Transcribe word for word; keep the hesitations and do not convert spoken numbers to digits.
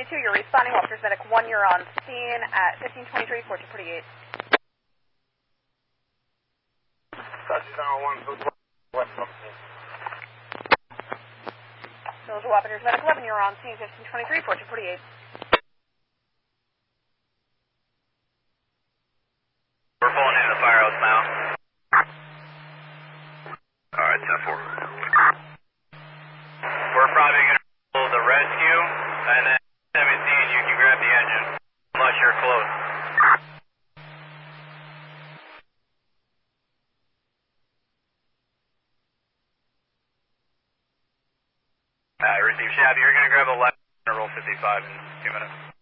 twenty-two, you're responding. Officers Medic one, you're on scene at fifteen twenty-three, fourteen forty-eight. Village of Wappingers Medic eleven, you're on scene fifteen twenty-three, fourteen forty-eight. We're pulling into the firehouse now. Alright, ten four. We're probably going to pull the rescue, and then seventeen, you can grab the engine, unless you're close. I uh, received Shabby, you're going to grab a left and roll fifty-five in two minutes.